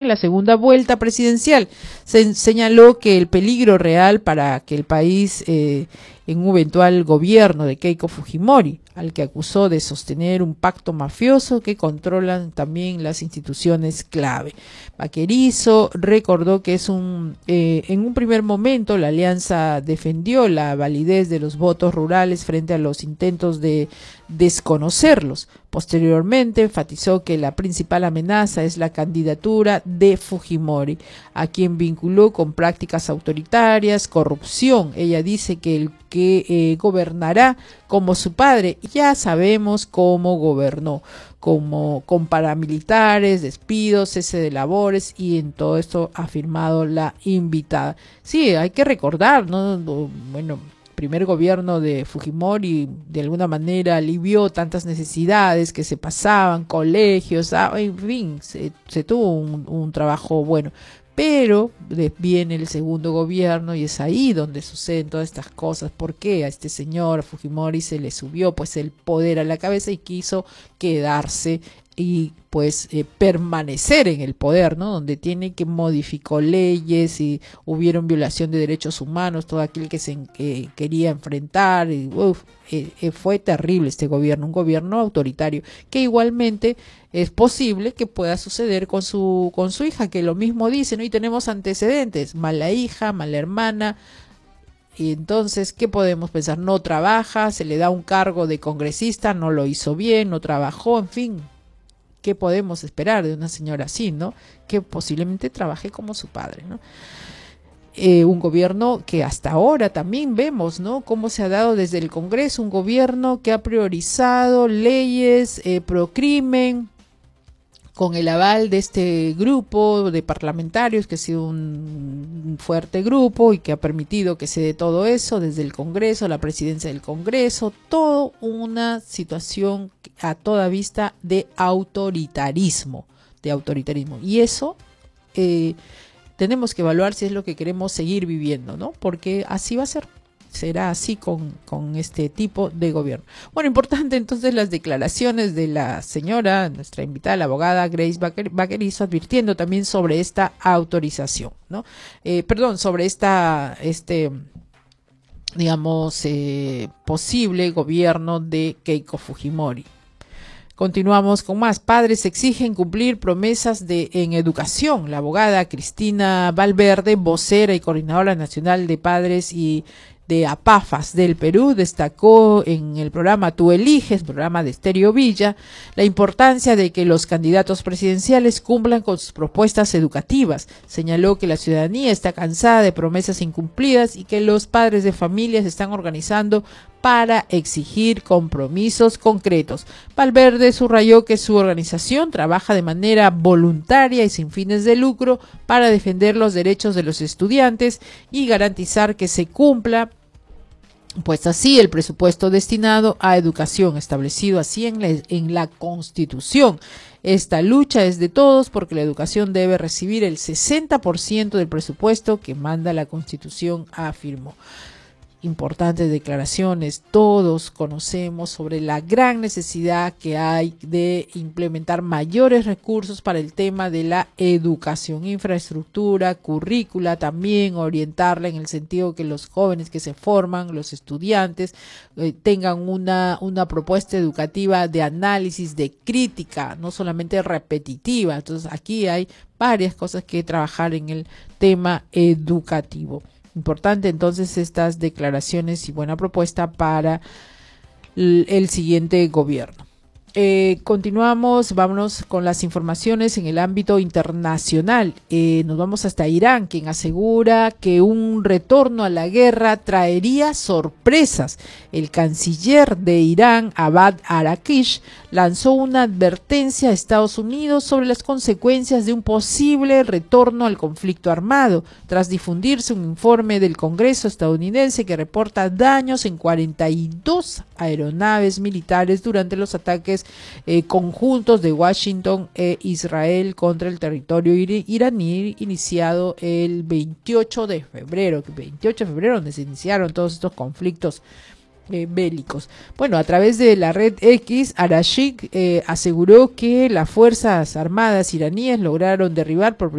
la segunda vuelta presidencial. Señaló que el peligro real para que el país en un eventual gobierno de Keiko Fujimori, al que acusó de sostener un pacto mafioso que controlan también las instituciones clave. Baquerizo recordó que en un primer momento la alianza defendió la validez de los votos rurales frente a los intentos de desconocerlos. Posteriormente enfatizó que la principal amenaza es la candidatura de Fujimori, a quien vinculó con prácticas autoritarias, corrupción. Ella dice que el que gobernará como su padre, ya sabemos cómo gobernó, como con paramilitares, despidos, cese de labores, y en todo esto ha afirmado la invitada. Sí, hay que recordar, ¿no? Bueno, primer gobierno de Fujimori de alguna manera alivió tantas necesidades que se pasaban, colegios, en fin, se tuvo un trabajo bueno. Pero viene el segundo gobierno y es ahí donde suceden todas estas cosas. ¿Por qué a este señor Fujimori se le subió pues el poder a la cabeza y quiso quedarse y pues permanecer en el poder, ¿no? Donde tiene que modificó leyes y hubieron violación de derechos humanos, todo aquel que se quería enfrentar, y, fue terrible este gobierno, un gobierno autoritario, que igualmente es posible que pueda suceder con su hija, que lo mismo dice, ¿no? Y tenemos antecedentes, mala hija, mala hermana. Y entonces, ¿qué podemos pensar? No trabaja, se le da un cargo de congresista, no lo hizo bien, no trabajó, en fin. ¿Qué podemos esperar de una señora así, no? Que posiblemente trabaje como su padre, ¿no? Un gobierno que hasta ahora también vemos, ¿no? Cómo se ha dado desde el Congreso, un gobierno que ha priorizado leyes pro crimen, con el aval de este grupo de parlamentarios, que ha sido un fuerte grupo y que ha permitido que se dé todo eso desde el Congreso, la presidencia del Congreso, toda una situación a toda vista de autoritarismo. Y eso tenemos que evaluar si es lo que queremos seguir viviendo, ¿no? Porque así va a ser. Será así con este tipo de gobierno. Bueno, importante entonces las declaraciones de la señora, nuestra invitada, la abogada Grace Baquerizo, advirtiendo también sobre esta autorización, ¿no? Sobre digamos, posible gobierno de Keiko Fujimori. Continuamos con más. Padres exigen cumplir promesas en educación. La abogada Cristina Valverde, vocera y coordinadora nacional de padres y de APAFAS del Perú, destacó en el programa Tú Eliges, programa de Estéreo Villa, la importancia de que los candidatos presidenciales cumplan con sus propuestas educativas. Señaló que la ciudadanía está cansada de promesas incumplidas y que los padres de familia se están organizando para exigir compromisos concretos. Valverde subrayó que su organización trabaja de manera voluntaria y sin fines de lucro para defender los derechos de los estudiantes y garantizar que se cumpla pues así el presupuesto destinado a educación, establecido así en la Constitución. Esta lucha es de todos porque la educación debe recibir el 60% del presupuesto que manda la Constitución, afirmó. Importantes declaraciones, todos conocemos sobre la gran necesidad que hay de implementar mayores recursos para el tema de la educación, infraestructura, currícula, también orientarla en el sentido que los jóvenes que se forman, los estudiantes, tengan una propuesta educativa de análisis, de crítica, no solamente repetitiva. Entonces aquí hay varias cosas que trabajar en el tema educativo. Importante entonces estas declaraciones y buena propuesta para el siguiente gobierno. Continuamos, vámonos con las informaciones en el ámbito internacional. Nos vamos hasta Irán, quien asegura que un retorno a la guerra traería sorpresas. El canciller de Irán, Abad Arakish, lanzó una advertencia a Estados Unidos sobre las consecuencias de un posible retorno al conflicto armado, tras difundirse un informe del Congreso estadounidense que reporta daños en 42 aeronaves militares durante los ataques conjuntos de Washington e Israel contra el territorio iraní, iniciado el 28 de febrero, donde se iniciaron todos estos conflictos bélicos. Bueno, a través de la red X, Arashik aseguró que las Fuerzas Armadas iraníes lograron derribar por